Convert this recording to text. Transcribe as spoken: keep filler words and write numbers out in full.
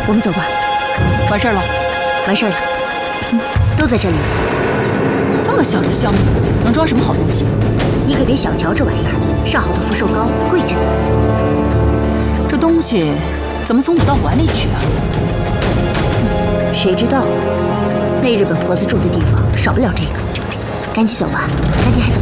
我们走吧。 完事儿了？ 完事儿了。嗯，都在这里。 这么小的箱子，能装什么好东西？ 你可别小瞧这玩意儿，上好的福寿膏贵着呢。 这东西怎么从武道馆里取啊？ 嗯、谁知道？那日本婆子住的地方少不了这个。赶紧走吧，改天还等